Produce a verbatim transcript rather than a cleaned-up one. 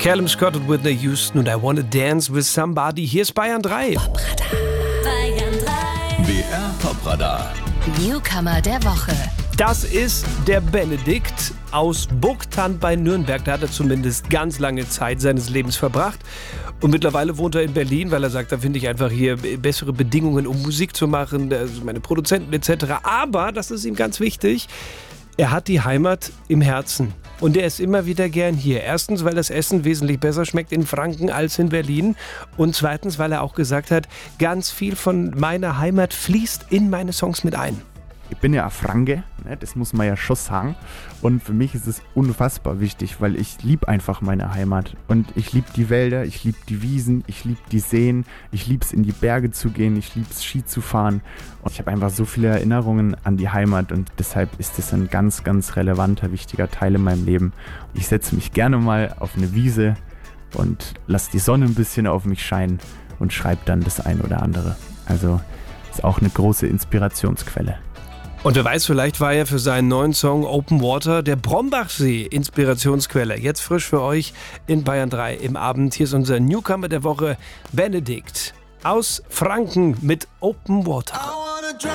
Callum Scott und Whitney Houston und I Wanna Dance with Somebody. Hier ist Bayern drei. Bayern drei. B R Popradar. Newcomer der Woche. Das ist der Benedikt aus Burgthann bei Nürnberg. Da hat er zumindest ganz lange Zeit seines Lebens verbracht. Und mittlerweile wohnt er in Berlin, weil er sagt, da finde ich einfach hier bessere Bedingungen, um Musik zu machen, also meine Produzenten et cetera. Aber, das ist ihm ganz wichtig, er hat die Heimat im Herzen. Und er ist immer wieder gern hier. Erstens, weil das Essen wesentlich besser schmeckt in Franken als in Berlin. Und zweitens, weil er auch gesagt hat, ganz viel von meiner Heimat fließt in meine Songs mit ein. Ich bin ja ein Franke, ne, das muss man ja schon sagen. Und für mich ist es unfassbar wichtig, weil ich liebe einfach meine Heimat. Und ich liebe die Wälder, ich liebe die Wiesen, ich liebe die Seen, ich liebe es in die Berge zu gehen, ich liebe es Ski zu fahren. Und ich habe einfach so viele Erinnerungen an die Heimat und deshalb ist es ein ganz, ganz relevanter, wichtiger Teil in meinem Leben. Ich setze mich gerne mal auf eine Wiese und lasse die Sonne ein bisschen auf mich scheinen und schreibe dann das ein oder andere. Also ist auch eine große Inspirationsquelle. Und wer weiß, vielleicht war er für seinen neuen Song Open Water der Brombachsee Inspirationsquelle. Jetzt frisch für euch in Bayern drei im Abend. Hier ist unser Newcomer der Woche, Benedikt aus Franken mit Open Water.